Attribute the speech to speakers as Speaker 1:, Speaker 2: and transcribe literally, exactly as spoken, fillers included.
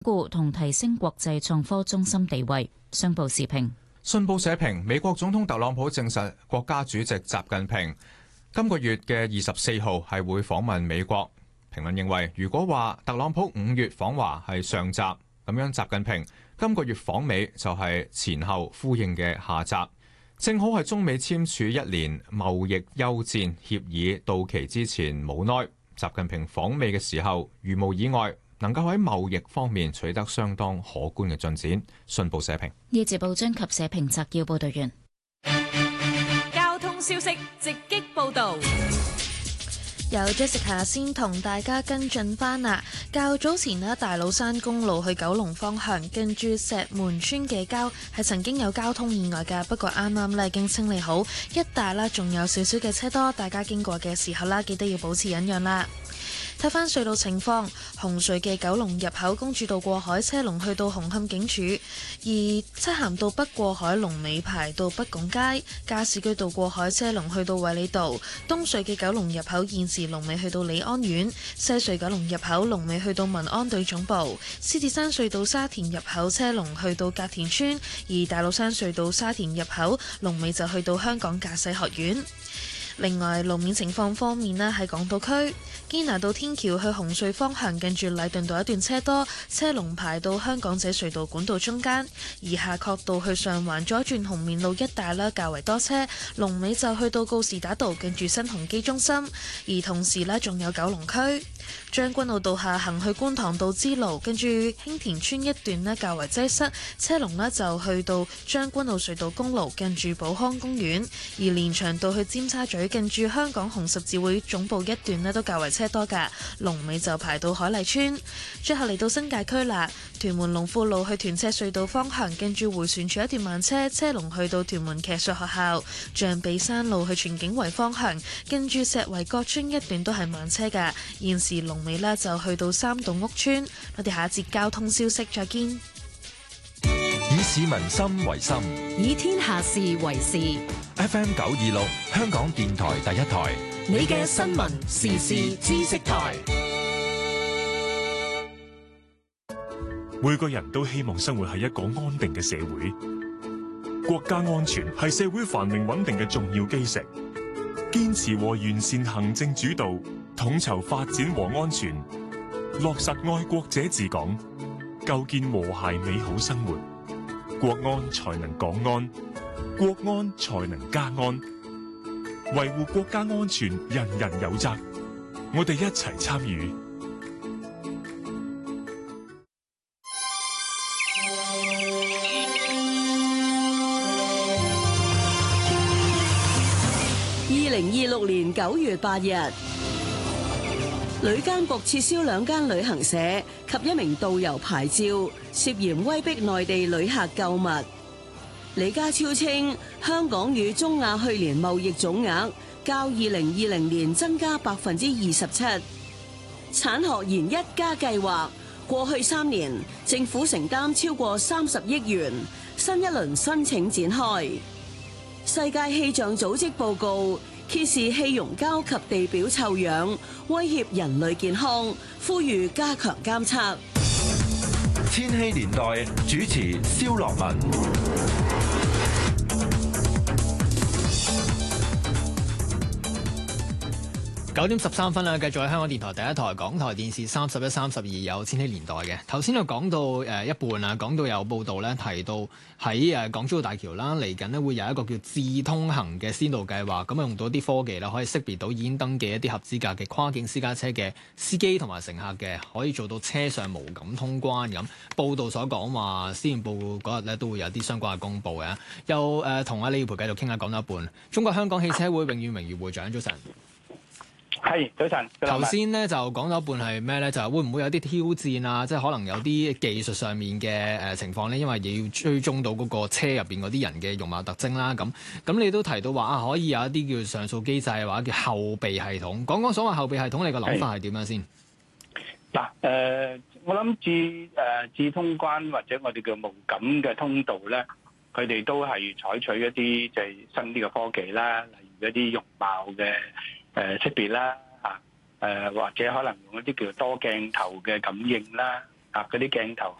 Speaker 1: 固同提升國際創科中心地位。商報時評。
Speaker 2: 信報社評，美國總統特朗普證實，國家主席習近平今個月嘅二十四號係會訪問美國。評論認為，如果話特朗普五月訪華係上集，咁樣習近平今個月訪美就係前後呼應嘅下集，正好係中美簽署一年貿易休戰協議到期之前冇耐，習近平訪美嘅時候，如無意外，能夠喺貿易方面取得相當可觀嘅進展。信報社評。
Speaker 1: 呢節報章及社評摘要報道完。
Speaker 3: 交通消息直擊報導。
Speaker 4: 由 Jessica 先同大家跟進返啦。較早前呢，大老山公路去九龍方向，近住石門村嘅交係曾經有交通意外㗎，不過啱啱呢已經清理好，一帶啦仲有少少嘅車多，大家經過嘅時候啦，記得要保持忍讓啦。睇返隧道情況，紅隧嘅九龍入口公主道過海車龍去到紅磡警署，而漆咸道北過海龍尾排到北拱街，加士居道過海車龍去到衛理道，東隧嘅九龍入口現時龍尾去到利安苑，西隧九龍入口龍尾去到民安隊總部，獅子山隧道沙田入口車龍去到隔田村，而大老山隧道沙田入口龍尾就去到香港駕駛學院。另外路面情況方面呢，喺港島區堅拿道天橋去紅隧方向，近住禮頓道一段車多，車龍排到香港仔隧道管道中間；而夏慤道去上環左轉紅棉路一帶啦，較為多車，龍尾就去到告士打道，近住新鴻基中心。而同時呢，仲有九龍區將軍澳道下行去觀塘道支路，跟住興田村一段呢較為擠塞，車龍呢就去到將軍澳隧道公路，近住寶康公園。而連翔道去尖沙咀，近住香港紅十字會總部一段呢都較為車多㗎，龍尾就排到海麗村。最後嚟到新界區啦，屯門龍富路去屯赤隧道方向，近住迴旋處一段慢車，車龍去到屯門騎術學校。象鼻山路去荃景圍方向，近住石圍角村一段都係慢車㗎，現時龍尾呢就去到三棟屋村。我哋下一節交通消息再見。
Speaker 5: 以市民心為心，
Speaker 3: 以天下事為事。
Speaker 5: F M 九二六香港電台第一台，
Speaker 3: 你嘅新聞時事知識台。
Speaker 6: 每個人都希望生活喺一個安定嘅社會，國家安全係社會繁榮穩定嘅重要基石。堅持和完善行政主導，統籌發展和安全，落實愛國者治港，構建和諧美好生活，國安才能港安，國安才能家安。維護國家安全，人人有責。我哋一齊參與。
Speaker 7: 二零二六年九月八日，旅監局撤銷兩間旅行社及一名導遊牌照，涉嫌威逼內地旅客購物。李家超稱，香港與中亞去年貿易總額較二零二零年增加百分之二十七。產學研一加計劃過去三年，政府承擔超過三十億元，新一輪申請展開。世界氣象組織報告揭示氣溶膠及地表臭氧威脅人類健康，呼籲加強監測。
Speaker 5: 千禧年代主持蕭樂文。
Speaker 8: 九點十三分啦，繼續喺香港電台第一台、港台電視三十一、三十二有千禧年代嘅。頭先就講到誒一半啦，講到有報道咧提到喺誒港珠澳大橋啦，嚟緊咧會有一個叫智通行嘅先導計劃，咁啊用到啲科技啦，可以識別到已經登記一啲合資格嘅跨境私家車嘅司機同埋乘客嘅，可以做到車上無感通關咁。報道所講話，施政報告嗰日咧都會有啲相關嘅公佈嘅。又誒同阿李耀培繼續傾下，講到一半，中國香港汽車會永遠榮譽會長，早晨。
Speaker 9: 係，早晨。
Speaker 8: 頭先咧就講咗一半係咩咧？就係會唔會有啲挑戰啊？即係可能有啲技術上面嘅誒情況咧，因為要追蹤到嗰個車入邊嗰啲人嘅容貌特徵啦。咁咁你都提到話啊，可以有一啲叫上訴機制或者叫後備系統。講講所謂後備系統，你個諗法係點樣先？
Speaker 9: 嗱，誒，我諗智誒智通關或者我哋叫無感嘅通道咧，佢哋都係採取一啲就係新啲嘅科技啦，例如一啲容貌嘅誒識別啦，嚇誒或者可能用一啲叫多鏡頭嘅感應啦， 啊嗰啲鏡頭